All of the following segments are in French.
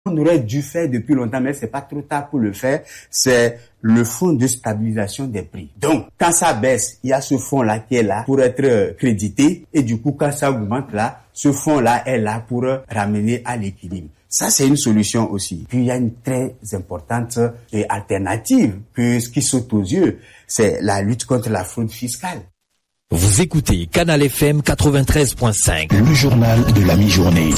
On aurait dû faire depuis longtemps, mais c'est pas trop tard pour le faire, c'est le fonds de stabilisation des prix. Donc, quand ça baisse, il y a ce fonds-là qui est là pour être crédité, et du coup, quand ça augmente là, ce fonds-là est là pour ramener à l'équilibre. Ça, c'est une solution aussi. Puis, il y a une très importante alternative que ce qui saute aux yeux, c'est la lutte contre la fraude fiscale. Vous écoutez Canal FM 93.5, le journal de la mi-journée.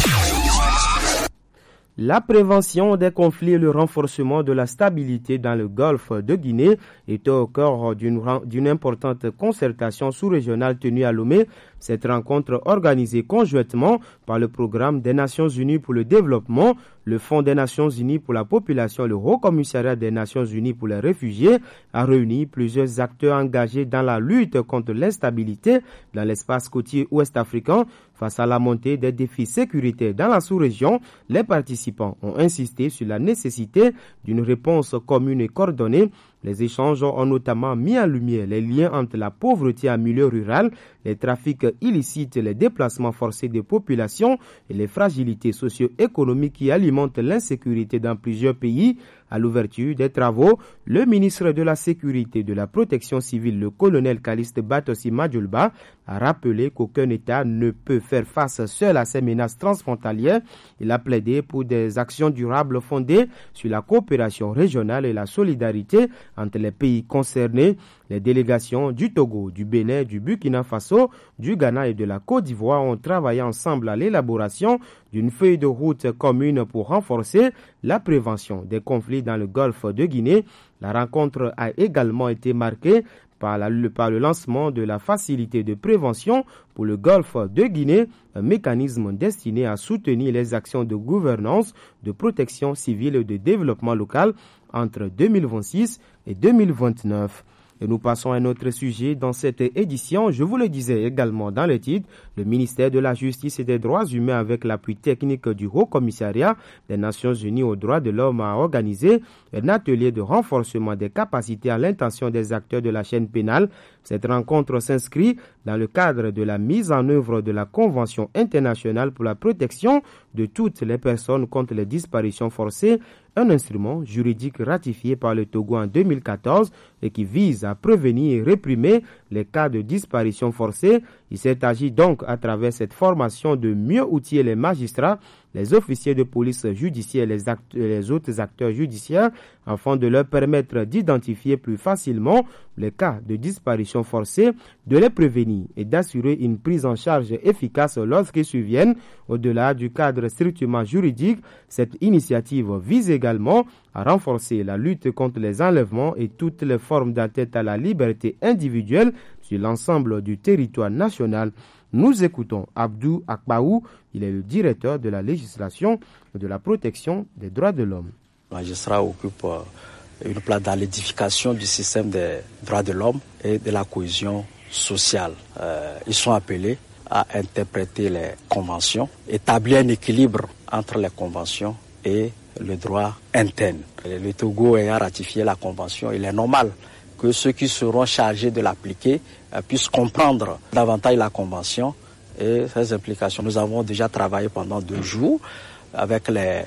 La prévention des conflits et le renforcement de la stabilité dans le golfe de Guinée était au cœur d'une importante concertation sous-régionale tenue à Lomé. Cette rencontre organisée conjointement par le Programme des Nations Unies pour le développement, le Fonds des Nations Unies pour la population et le Haut Commissariat des Nations Unies pour les réfugiés a réuni plusieurs acteurs engagés dans la lutte contre l'instabilité dans l'espace côtier ouest-africain. Face à la montée des défis sécuritaires dans la sous-région, les participants ont insisté sur la nécessité d'une réponse commune et coordonnée. Les échanges ont notamment mis en lumière les liens entre la pauvreté en milieu rural, les trafics illicites, les déplacements forcés des populations et les fragilités socio-économiques qui alimentent l'insécurité dans plusieurs pays. À l'ouverture des travaux, le ministre de la Sécurité et de la Protection civile, le colonel Caliste Batosi Madjulba, a rappelé qu'aucun État ne peut faire face seul à ces menaces transfrontalières. Il a plaidé pour des actions durables fondées sur la coopération régionale et la solidarité entre les pays concernés. Les délégations du Togo, du Bénin, du Burkina Faso, du Ghana et de la Côte d'Ivoire ont travaillé ensemble à l'élaboration d'une feuille de route commune pour renforcer la prévention des conflits dans le golfe de Guinée. La rencontre a également été marquée par le lancement de la facilité de prévention pour le golfe de Guinée, un mécanisme destiné à soutenir les actions de gouvernance, de protection civile et de développement local entre 2026 et 2029. Et nous passons à un autre sujet dans cette édition. Je vous le disais également dans le titre, le ministère de la Justice et des Droits humains avec l'appui technique du Haut Commissariat des Nations Unies aux droits de l'homme a organisé un atelier de renforcement des capacités à l'intention des acteurs de la chaîne pénale. Cette rencontre s'inscrit dans le cadre de la mise en œuvre de la Convention internationale pour la protection de toutes les personnes contre les disparitions forcées, un instrument juridique ratifié par le Togo en 2014 et qui vise à prévenir et réprimer les cas de disparition forcée. Il s'est agi donc à travers cette formation de mieux outiller les magistrats, les officiers de police judiciaire et les autres acteurs judiciaires afin de leur permettre d'identifier plus facilement les cas de disparition forcée, de les prévenir et d'assurer une prise en charge efficace lorsqu'ils surviennent. Au-delà du cadre strictement juridique, cette initiative vise également à renforcer la lutte contre les enlèvements et toutes les formes d'atteinte à la liberté individuelle sur l'ensemble du territoire national. Nous écoutons Abdou Akbaou, il est le directeur de la législation et de la protection des droits de l'homme. Le magistrat occupe une place dans l'édification du système des droits de l'homme et de la cohésion sociale. Ils sont appelés à interpréter les conventions, établir un équilibre entre les conventions et le droit interne. Le Togo ayant ratifié la convention, il est normal que ceux qui seront chargés de l'appliquer puissent comprendre davantage la convention et ses implications. Nous avons déjà travaillé pendant 2 jours avec les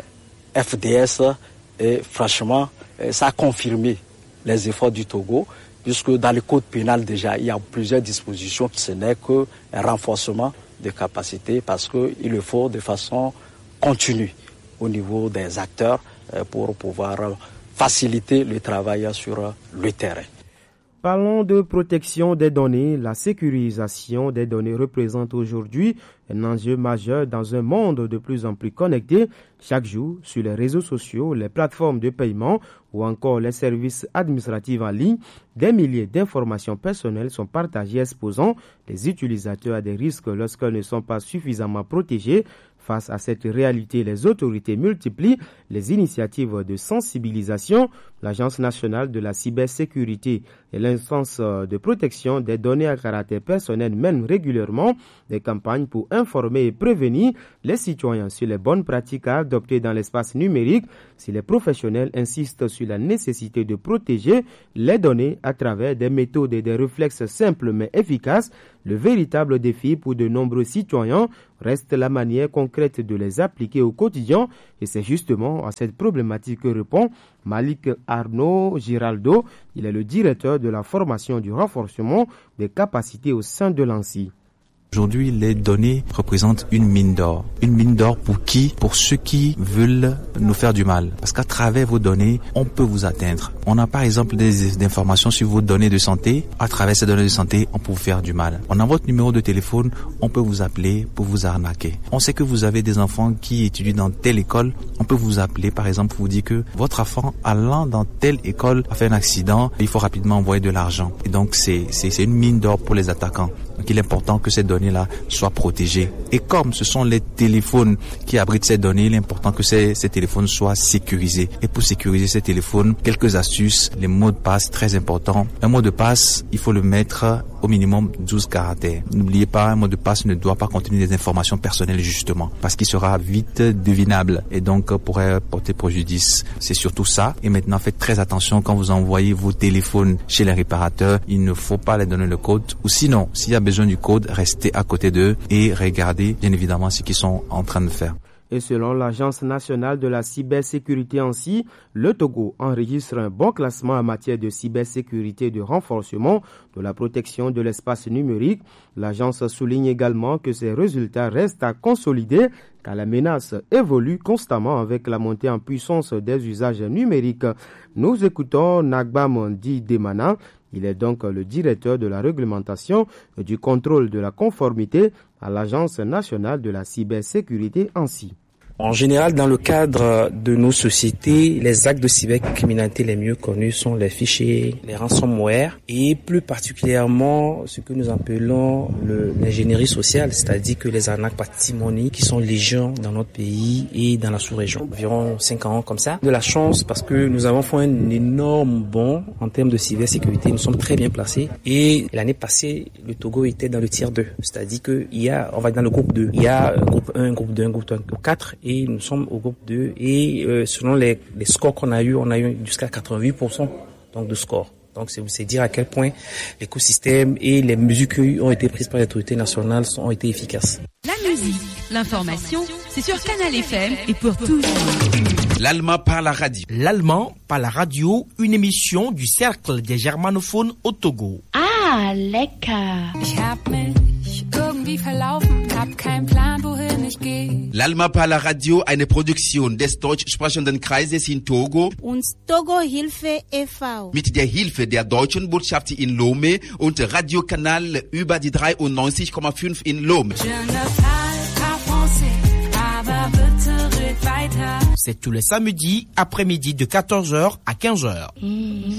FDS et franchement, ça a confirmé les efforts du Togo, puisque dans le code pénal déjà, il y a plusieurs dispositions. Ce n'est qu'un renforcement des capacités parce qu'il le faut de façon continue au niveau des acteurs pour pouvoir faciliter le travail sur le terrain. Parlons de protection des données. La sécurisation des données représente aujourd'hui un enjeu majeur dans un monde de plus en plus connecté. Chaque jour, sur les réseaux sociaux, les plateformes de paiement ou encore les services administratifs en ligne, des milliers d'informations personnelles sont partagées exposant les utilisateurs à des risques lorsqu'elles ne sont pas suffisamment protégées. Face à cette réalité, les autorités multiplient les initiatives de sensibilisation. L'Agence nationale de la cybersécurité et l'instance de protection des données à caractère personnel mènent régulièrement des campagnes pour informer et prévenir les citoyens sur les bonnes pratiques à adopter dans l'espace numérique. Si les professionnels insistent sur la nécessité de protéger les données à travers des méthodes et des réflexes simples mais efficaces, le véritable défi pour de nombreux citoyens reste la manière concrète de les appliquer au quotidien. Et c'est justement à cette problématique que répond Malik Arnaud Giraldo. Il est le directeur de la formation du renforcement des capacités au sein de l'ANSSI. Aujourd'hui, les données représentent une mine d'or. Une mine d'or pour qui? Pour ceux qui veulent nous faire du mal. Parce qu'à travers vos données, on peut vous atteindre. On a par exemple des informations sur vos données de santé. À travers ces données de santé, on peut vous faire du mal. On a votre numéro de téléphone, on peut vous appeler pour vous arnaquer. On sait que vous avez des enfants qui étudient dans telle école. On peut vous appeler par exemple pour vous dire que votre enfant allant dans telle école a fait un accident. Il faut rapidement envoyer de l'argent. Et donc c'est une mine d'or pour les attaquants. Donc il est important que ces données-là soient protégées. Et comme ce sont les téléphones qui abritent ces données, il est important que ces téléphones soient sécurisés. Et pour sécuriser ces téléphones, quelques astuces, les mots de passe très importants. Un mot de passe, il faut le mettre au minimum 12 caractères. N'oubliez pas, un mot de passe ne doit pas contenir des informations personnelles justement, parce qu'il sera vite devinable et donc pourrait porter préjudice. C'est surtout ça. Et maintenant, faites très attention quand vous envoyez vos téléphones chez les réparateurs. Il ne faut pas les donner le code, ou sinon, s'il y a besoin du code, restez à côté d'eux et regardez bien évidemment ce qu'ils sont en train de faire. Et selon l'Agence nationale de la cybersécurité ANSSI, le Togo enregistre un bon classement en matière de cybersécurité et de renforcement de la protection de l'espace numérique. L'agence souligne également que ces résultats restent à consolider car la menace évolue constamment avec la montée en puissance des usages numériques. Nous écoutons Nagba Mondi Demana. Il est donc le directeur de la réglementation et du contrôle de la conformité à l'Agence nationale de la cybersécurité ANSSI. En général, dans le cadre de nos sociétés, les actes de cybercriminalité les mieux connus sont les fichiers, les ransomware et plus particulièrement ce que nous appelons l'ingénierie sociale, c'est-à-dire que les arnaques patrimoniales qui sont légion dans notre pays et dans la sous-région. Environ 5 ans comme ça. De la chance parce que nous avons fait un énorme bond en termes de cybersécurité. Nous sommes très bien placés et l'année passée, le Togo était dans le tiers 2. C'est-à-dire on va dans le groupe 2. Il y a un groupe 1, un groupe 2, un groupe 3, un groupe 4. Et nous sommes au groupe 2 et selon les scores qu'on a eu, on a eu jusqu'à 88% donc de score. Donc c'est dire à quel point l'écosystème et les mesures qui ont été prises par les autorités nationales ont été efficaces. La musique, l'information, c'est sur Canal FM et pour tous. L'Allemand par la radio. L'Allemand par la radio, une émission du Cercle des germanophones au Togo. Ah, lecker. L'Allemand par la radio, eine Produktion des deutschsprechenden Kreises in Togo und Togo Hilfe e.V. mit der Hilfe der deutschen Botschaft in Lomé und Radiokanal über die 93,5 in Lomé. C'est tous les samedis après-midi de 14h à 15h.